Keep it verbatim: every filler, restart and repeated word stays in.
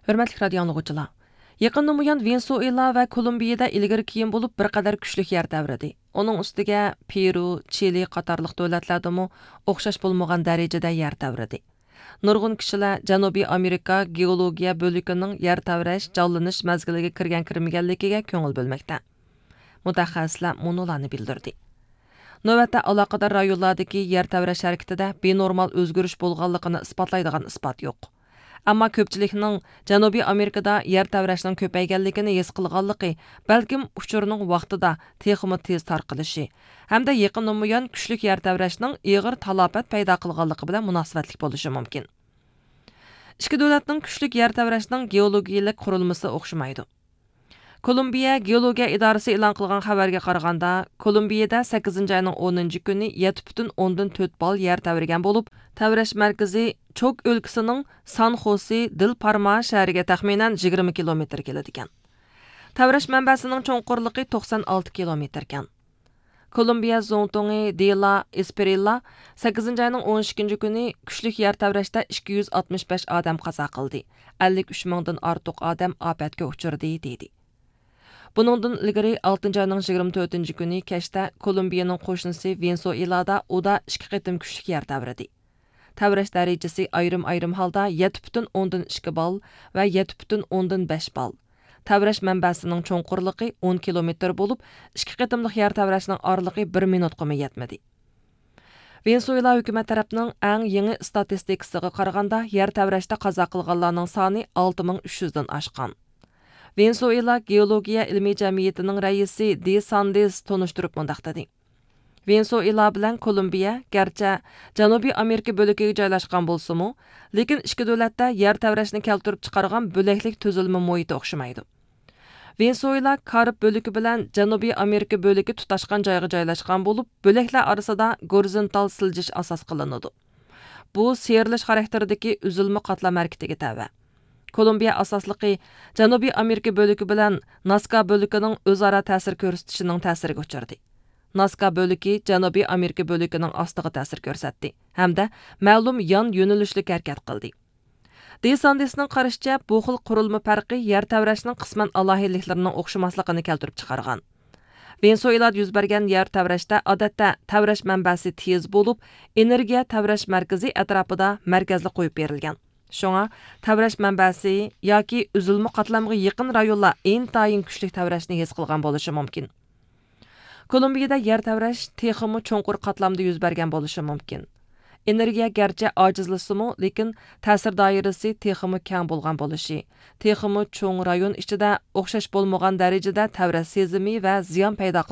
Hörmətli radio anlıqçılar. Yaqından buyan Venezuela və Kolumbiyada ilgari keyin bo'lib bir qadar kuchli yer davridi. Onun ustiga Peru, Chili qatorliq davlatlardami o'xshash bo'lmagan darajada yer davridi. Nurg'un kishilar Janubiy Amerika geologiya bo'likining yer davrash, jonlanish mazgiliga kirgan kirmaganligiga ko'ngil bo'lmoqda. Mutaxassislar munolarni bildirdi. Navbatda aloqador rayonlardagi yer davrash harakatida benormal o'zgarish bo'lganligini isbotlaydigan isbot yo'q. Ammo ko'pchilikning Janubiy Amerikada yer davrashning ko'payganligini his qilganligi, balkim uchurning vaqtida texmi tez tarqalishi hamda yaqindan buyon kuchli yer davrashning ig'ir talafot paydo qilganligi bilan munosabatli bo'lishi mumkin. Ikki davlatning kuchli yer davrashning geologiyalik qurilmasi o'xshamaydi. Kolumbiya geologiya idorasi e'lon qilgan xabarga qaraganda, Kolumbiyada sakkizinchi oyning o'ninchi kuni yetti butun o'ndan to'rt bal yer davrgan bo'lib, davrash markazi Chok o'lkasining San Jose del Parma shahriga taxminan yigirma kilometr keladi ekan. Davrash manbasining cho'nqurligi to'qson olti kilometr ekan. Kolumbiya Zontongi de la Esperilla sakkizinchi oyning o'n ikkinchi kuni kuchli yer davrashda ikki yuz oltmish besh odam qazo qildi. ellik uch mingdan ortiq odam ofatga uchradi dedi. Buningdan ilgari oltinchi oyning yigirma to'rtinchi kuni kechda Kolumbiyaning qo'shnisi Venezuelada uda ikki qitim kuchli yer davradi. Davrash darajasi ayrim-ayrim holda yetti butun o'ndan ikki bal va yetti butun o'ndan besh bal. Davrash manbasining cho'nqurligi o'n kilometr bo'lib, ikki qitimlik yer davrashning oraligi bir minutga yetmadi. Venezuela hukumat tarafining eng yangi statistikasiga qaraganda, yer davrashda qazo qilganlarning soni olti ming uch yuz dan oshgan. Venezuela geologiya ilmiy jamiyatining raisi De Sandes tonishtirib mundaq dedi. Venezuela bilan Kolumbiya garchi Janubiy Amerika bo'lagiga joylashgan bo'lsa-mu, lekin ikki davlatda yer davrashni keltirib chiqargan bo'laklik tuzilma muhiti o'xshamaydi. Venezuela Karib bo'lagi bilan Janubiy Amerika bo'lagi tutashgan joyga joylashgan bo'lib, bo'laklar orasida gorizontal siljish asos qilinadi. Bu serilish xarakteridagi uzilma qatlam harakatiga tava. Kolumbiya asosligi Janubiy Amerika bo'lagi bilan Nazca bo'lagining o'zaro ta'sir ko'rsatishining ta'siriga uchradi. Nazca bo'lagi Janubiy Amerika bo'lagining ostiga ta'sir ko'rsatdi hamda ma'lum yon yo'nalishli harakat qildi. De Sandesning qarashicha, bu xil qurilma farqi yer davrashning qisman alohidliklarining o'xshamasligini keltirib chiqargan. Venezuelada yuz bergan yer davrashda odatda davrash manbasi tez bo'lib, energiya davrash markazi atrofida markazli qo'yib berilgan. Shunga davrash manbasi yoki uzilma qatlamga yaqin rayonlar intayin kuchli davrashni his qilgan bo'lishi mumkin. Kolumbiyada yer davrash texmi cho'nqur qatlamda yuz bergan bo'lishi mumkin. Energiya garchi ojizlashimi, lekin ta'sir doirasi texmi keng bo'lgan bo'lishi, texmi cho'ng rayon ichida o'xshash bo'lmagan darajada davrash sezimi va ziyon paydo